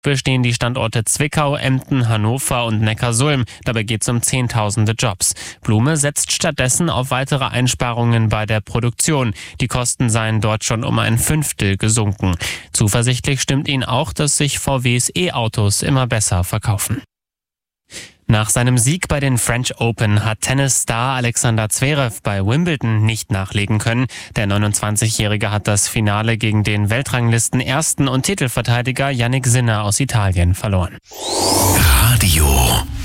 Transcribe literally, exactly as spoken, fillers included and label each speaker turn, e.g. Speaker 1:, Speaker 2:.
Speaker 1: bestehen die Standorte Zwickau, Emden, Hannover und Neckarsulm. Dabei geht es um Zehntausende Jobs. Blume setzt stattdessen auf weitere Einsparungen bei der Produktion. Die Kosten seien dort schon um ein Fünftel gesunken. Zuversichtlich stimmt ihn auch, dass sich V Ws E-Autos immer besser verkaufen. Nach seinem Sieg bei den French Open hat Tennisstar Alexander Zverev bei Wimbledon nicht nachlegen können. Der neunundzwanzigjährige hat das Finale gegen den Weltranglisten-Ersten und Titelverteidiger Jannik Sinner aus Italien verloren.
Speaker 2: Radio